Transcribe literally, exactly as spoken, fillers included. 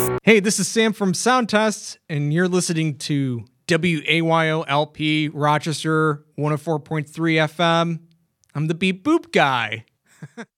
Hey, this is Sam from Sound Tests, and you're listening to W A Y O L P Rochester one oh four point three F M. I'm the beep boop guy.